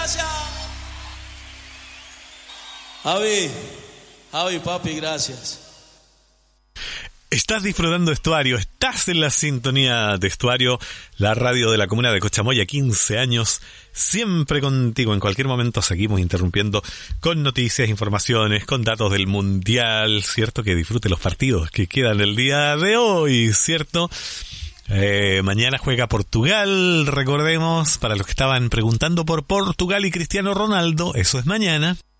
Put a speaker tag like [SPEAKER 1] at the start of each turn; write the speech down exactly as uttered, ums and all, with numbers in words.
[SPEAKER 1] gracias. Javi, Javi, papi, gracias.
[SPEAKER 2] Estás disfrutando de Estuario, estás en la sintonía de Estuario, la radio de la comuna de Cochamoya, quince años, siempre contigo. En cualquier momento seguimos interrumpiendo con noticias, informaciones, con datos del Mundial, ¿cierto? Que disfrute los partidos que quedan el día de hoy, ¿cierto? Eh, mañana juega Portugal, recordemos, para los que estaban preguntando por Portugal y Cristiano Ronaldo, eso es mañana.